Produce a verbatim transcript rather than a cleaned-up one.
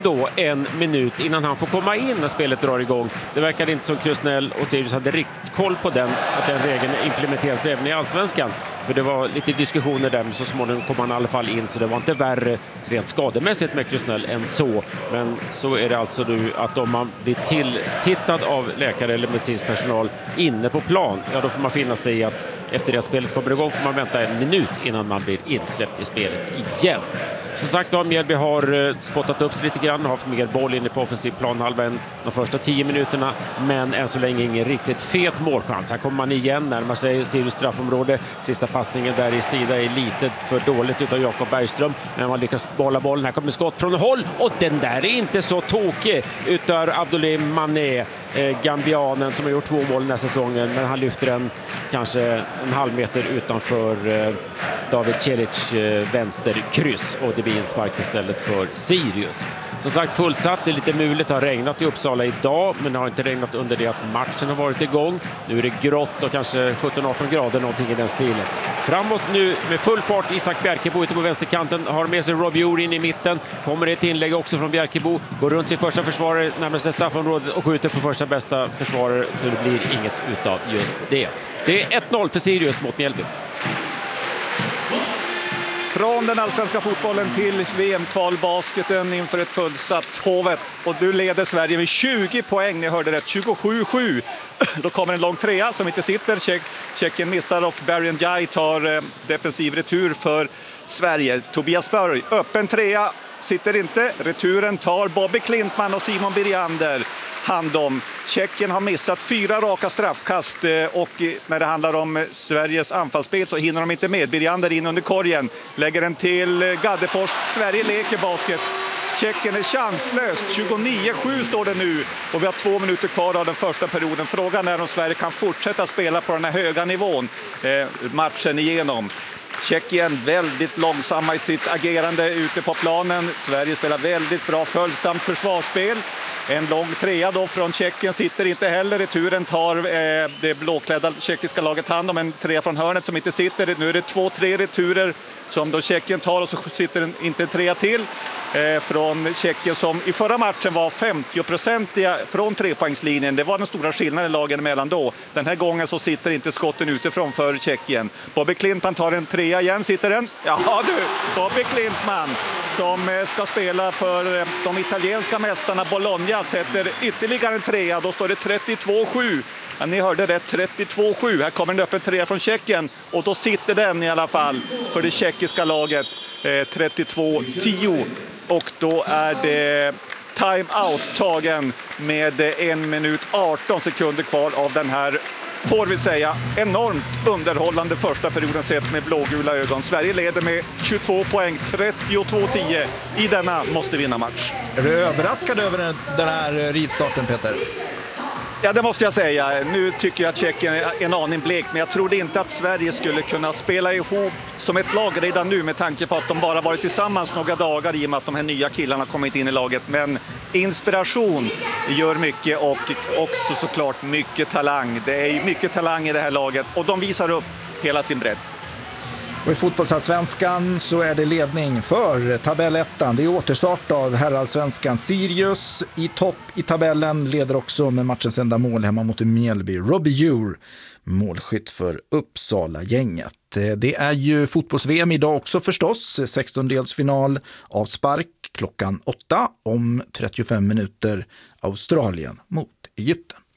då en minut innan han får komma in när spelet drar igång. Det verkade inte som Krusnell och Sirius hade riktigt koll på den, att den regeln implementerats även i Allsvenskan. För det var lite diskussioner där, men så småningom kom han i alla fall in, så det var inte värre rent skademässigt med Krusnell än så. Men så är det alltså nu att om man blir tilltittad av läkare eller medicinsk personal inne på plan, ja då får man finna sig i att efter det att spelet kommer igång får man vänta en minut innan man blir insläppt i spelet igen. Som sagt var, Mjällby har spottat upp sig lite grann och haft mer boll inne på offensiv planhalvan de första tio minuterna, men än så länge ingen riktigt fet målchans. Här kommer man igen, närmar sig Sirius straffområde. Sista passningen där i sida är lite för dåligt utav Jakob Bergström, men man lyckas bolla bollen. Här kommer skott från håll, och den där är inte så tokig utav Abdoulaye Mané, eh, gambianen som har gjort två mål den här säsongen, men han lyfter den kanske en halv meter utanför eh, David Celic eh, vänsterkryss, och det blir en spark istället för Sirius. Som sagt, fullsatt, det är lite muligt, har regnat i Uppsala idag, men det har inte regnat under det att matchen har varit igång. Nu är det grått och kanske sjutton arton grader, någonting i den stilen. Framåt nu med full fart, Isak Bjerkebo ute på vänsterkanten, har med sig Robbie Orr in i mitten. Kommer ett inlägg också från Bjerkebo, går runt sin första försvarare närmare sig straffområdet och skjuter på första bästa försvarare, så det blir inget utav just det. Det är ett noll för Sirius mot Mjällby. Från den allsvenska fotbollen till V M-kvalbasketen inför ett fullsatt Hovet. Och du leder Sverige med tjugo poäng, ni hörde rätt, tjugosju sju. Då kommer en lång trea som inte sitter. Tjeck, Tjeckien missar och Barry Ndiaye tar eh, defensiv retur för Sverige. Tobias Berg, öppen trea, sitter inte. Returen tar Bobby Klintman och Simon Birjander hand om. Tjeckien har missat fyra raka straffkast, och när det handlar om Sveriges anfallsspel så hinner de inte med. Birjander in under korgen, lägger den till Gaddefors. Sverige leker basket. Tjeckien är chanslöst. tjugonio sju står det nu, och vi har två minuter kvar av den första perioden. Frågan är om Sverige kan fortsätta spela på den här höga nivån eh, matchen igenom. Tjeckien väldigt långsamma i sitt agerande ute på planen. Sverige spelar väldigt bra följsamt försvarsspel. En lång trea då från Tjeckien sitter inte heller. Returen tar eh, det blåklädda tjeckiska laget hand om en trea från hörnet som inte sitter. Nu är det två, tre returer som då Tjeckien tar, och så sitter en, inte en trea till eh, från Tjeckien som i förra matchen var femtio procent från trepoängslinjen. Det var den stora skillnaden lagen emellan då. Den här gången så sitter inte skotten utifrån för Tjeckien. Bobby Klintman tar en trea igen, sitter den. Ja du, Bobby Klintman som ska spela för de italienska mästarna Bologna sätter ytterligare en trea. Då står det trettiotvå sju. Ja, ni hörde rätt, trettiotvå sju. Här kommer en öppen trea från Tjeckien, och då sitter den i alla fall för det tjeckiska laget. eh, trettiotvå tio, och då är det time-out tagen med en minut arton sekunder kvar av den här, får vi säga, enormt underhållande första perioden sett med blågula ögon. Sverige leder med tjugotvå poäng, trettiotvå tio i denna måste vinna match. Är du överraskad över den här rivstarten, Peter? Ja, det måste jag säga. Nu tycker jag att Tjeckien är en aning blek, men jag trodde inte att Sverige skulle kunna spela ihop som ett lag redan nu, med tanke på att de bara varit tillsammans några dagar i och med att de här nya killarna kommit in i laget. Men inspiration gör mycket, och också såklart mycket talang. Det är mycket talang i det här laget, och de visar upp hela sin bredd. Och i fotbollsallsvenskan så är det ledning för tabellettan. Det är återstart av herrallsvenskan. Sirius i topp i tabellen, leder också med matchens enda mål hemma mot Mjällby. Robbie Orr, målskytt för Uppsala-gänget. Det är ju fotbolls-V M idag också förstås. sextondelsfinal av spark klockan åtta om trettiofem minuter. Australien mot Egypten.